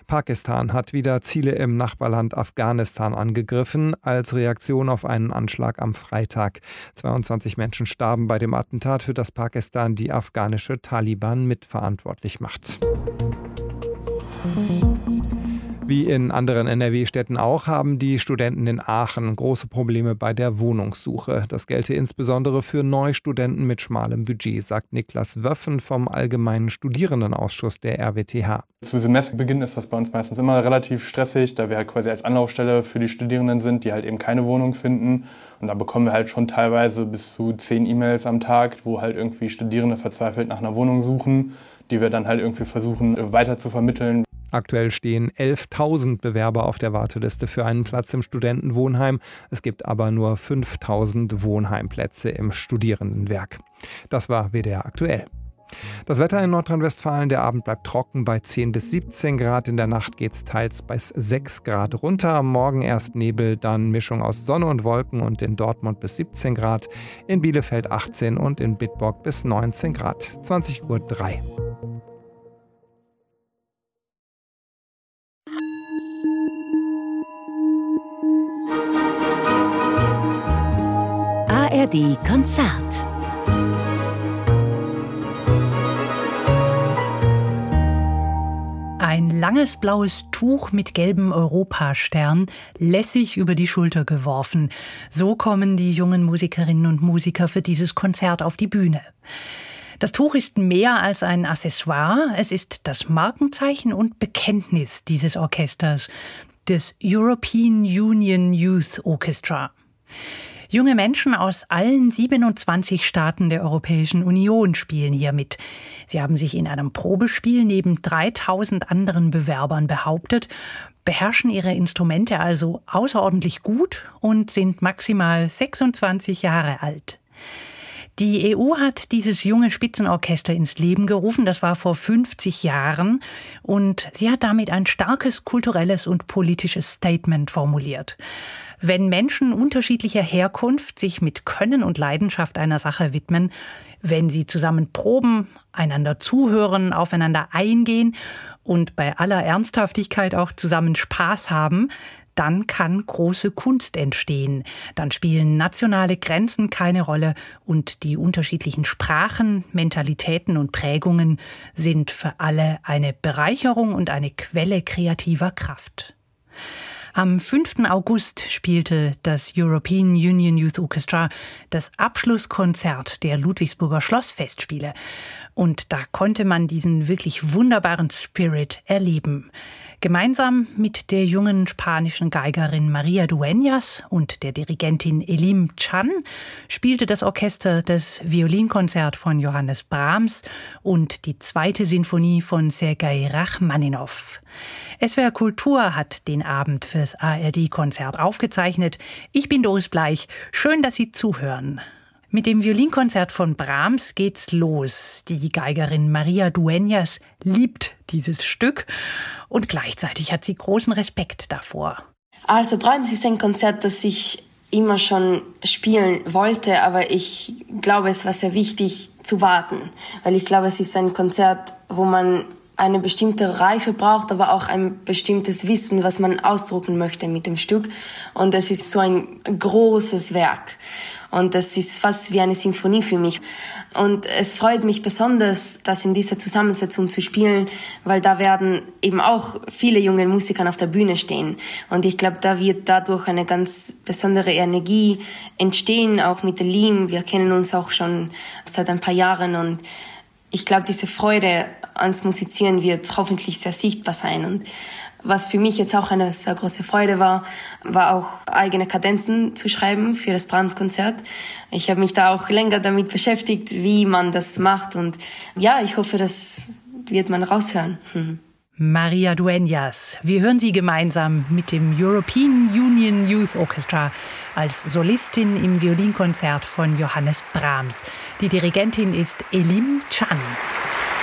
Pakistan hat wieder Ziele im Nachbarland Afghanistan angegriffen, als Reaktion auf einen Anschlag am Freitag. 22 Menschen starben bei dem Attentat, für das Pakistan die afghanische Taliban mitverantwortlich macht. Wie in anderen NRW-Städten auch, haben die Studenten in Aachen große Probleme bei der Wohnungssuche. Das gelte insbesondere für Neustudenten mit schmalem Budget, sagt Niklas Wöffen vom Allgemeinen Studierendenausschuss der RWTH. Zu Semesterbeginn ist das bei uns meistens immer relativ stressig, da wir halt quasi als Anlaufstelle für die Studierenden sind, die halt eben keine Wohnung finden. Und da bekommen wir halt schon teilweise bis zu 10 E-Mails am Tag, wo halt irgendwie Studierende verzweifelt nach einer Wohnung suchen, die wir dann halt irgendwie versuchen weiter zu vermitteln. Aktuell stehen 11.000 Bewerber auf der Warteliste für einen Platz im Studentenwohnheim. Es gibt aber nur 5.000 Wohnheimplätze im Studierendenwerk. Das war WDR aktuell. Das Wetter in Nordrhein-Westfalen, der Abend bleibt trocken bei 10 bis 17 Grad. In der Nacht geht es teils bis 6 Grad runter. Am Morgen erst Nebel, dann Mischung aus Sonne und Wolken und in Dortmund bis 17 Grad. In Bielefeld 18 und in Bitburg bis 19 Grad. 20:03 Uhr. ARD Konzert. Ein langes blaues Tuch mit gelbem Europastern, lässig über die Schulter geworfen. So kommen die jungen Musikerinnen und Musiker für dieses Konzert auf die Bühne. Das Tuch ist mehr als ein Accessoire. Es ist das Markenzeichen und Bekenntnis dieses Orchesters, des European Union Youth Orchestra. Junge Menschen aus allen 27 Staaten der Europäischen Union spielen hier mit. Sie haben sich in einem Probespiel neben 3000 anderen Bewerbern behauptet, beherrschen ihre Instrumente also außerordentlich gut und sind maximal 26 Jahre alt. Die EU hat dieses junge Spitzenorchester ins Leben gerufen. Das war vor 50 Jahren. Und sie hat damit ein starkes kulturelles und politisches Statement formuliert. Wenn Menschen unterschiedlicher Herkunft sich mit Können und Leidenschaft einer Sache widmen, wenn sie zusammen proben, einander zuhören, aufeinander eingehen und bei aller Ernsthaftigkeit auch zusammen Spaß haben, dann kann große Kunst entstehen. Dann spielen nationale Grenzen keine Rolle und die unterschiedlichen Sprachen, Mentalitäten und Prägungen sind für alle eine Bereicherung und eine Quelle kreativer Kraft. Am 5. August spielte das European Union Youth Orchestra das Abschlusskonzert der Ludwigsburger Schlossfestspiele. Und da konnte man diesen wirklich wunderbaren Spirit erleben. Gemeinsam mit der jungen spanischen Geigerin María Dueñas und der Dirigentin Elim Can spielte das Orchester das Violinkonzert von Johannes Brahms und die 2. Sinfonie von Sergei Rachmaninow. SWR Kultur hat den Abend fürs ARD-Konzert aufgezeichnet. Ich bin Doris Bleich. Schön, dass Sie zuhören. Mit dem Violinkonzert von Brahms geht's los. Die Geigerin María Dueñas liebt dieses Stück und gleichzeitig hat sie großen Respekt davor. Also Brahms ist ein Konzert, das ich immer schon spielen wollte, aber ich glaube, es war sehr wichtig zu warten, weil ich glaube, es ist ein Konzert, wo man eine bestimmte Reife braucht, aber auch ein bestimmtes Wissen, was man ausdrucken möchte mit dem Stück. Und es ist so ein großes Werk. Und das ist fast wie eine Sinfonie für mich. Und es freut mich besonders, das in dieser Zusammensetzung zu spielen, weil da werden eben auch viele junge Musiker auf der Bühne stehen. Und ich glaube, da wird dadurch eine ganz besondere Energie entstehen, auch mit Elim. Wir kennen uns auch schon seit ein paar Jahren und ich glaube, diese Freude ans Musizieren wird hoffentlich sehr sichtbar sein. Und was für mich jetzt auch eine sehr große Freude war auch eigene Kadenzen zu schreiben für das Brahms-Konzert. Ich habe mich da auch länger damit beschäftigt, wie man das macht. Und ja, ich hoffe, das wird man raushören. María Dueñas. Wir hören sie gemeinsam mit dem European Union Youth Orchestra als Solistin im Violinkonzert von Johannes Brahms. Die Dirigentin ist Elim Can.